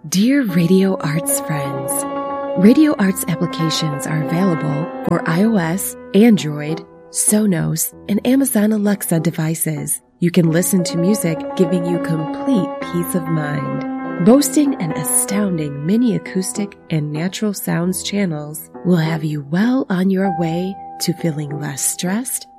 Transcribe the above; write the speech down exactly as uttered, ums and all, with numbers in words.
Dear Radio Arts friends, Radio Arts applications are available for iOS, Android, Sonos, and Amazon Alexa devices. You can listen to music giving you complete peace of mind. Boasting an astounding mini acoustic and natural sounds channels will have you well on your way to feeling less stressed